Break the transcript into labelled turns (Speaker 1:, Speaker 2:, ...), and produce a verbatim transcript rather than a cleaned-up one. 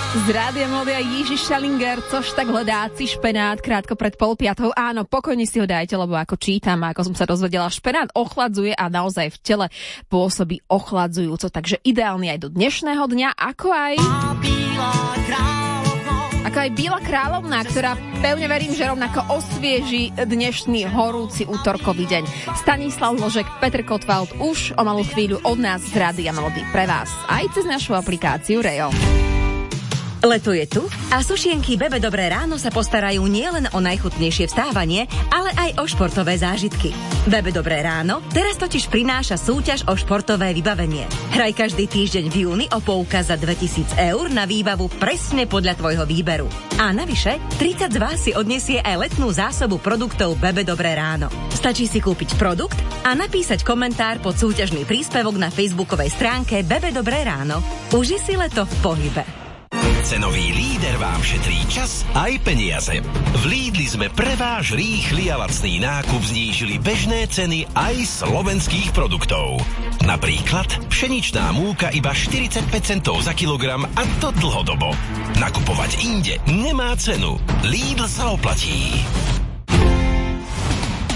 Speaker 1: Z Rádia Melódia Jižiš Šalinger, což tak hledáci špenát krátko pred pol piatou. Áno, pokojne si ho dajte, lebo ako čítam, ako som sa dozvedela, špenát ochladzuje a naozaj v tele pôsobí ochladzujúco. Takže ideálny aj do dnešného dňa, ako aj... Ako aj Biela kráľovná, ktorá pevne verím, že rovnako osvieži dnešný horúci útorkový deň. Stanislav Ložek, Petr Kotwald už o malú chvíľu od nás z Rádia Melódia pre vás. Aj cez našu aplikáciu Rejo.
Speaker 2: Leto je tu a sušienky Bebe Dobré ráno sa postarajú nielen o najchutnejšie vstávanie, ale aj o športové zážitky. Bebe Dobré ráno teraz totiž prináša súťaž o športové vybavenie. Hraj každý týždeň v júni o poukaz za dvetisíc eur na výbavu presne podľa tvojho výberu. A navyše, tridsať z vás si odniesie aj letnú zásobu produktov Bebe Dobré ráno. Stačí si kúpiť produkt a napísať komentár pod súťažný príspevok na facebookovej stránke Bebe Dobré ráno. Uži si leto v pohybe.
Speaker 3: Cenový líder vám šetrí čas aj peniaze. V Lidli sme pre váš rýchly a lacný nákup znížili bežné ceny aj slovenských produktov. Napríklad pšeničná múka iba štyridsaťpäť centov za kilogram a to dlhodobo. Nakupovať inde nemá cenu. Lidl sa oplatí.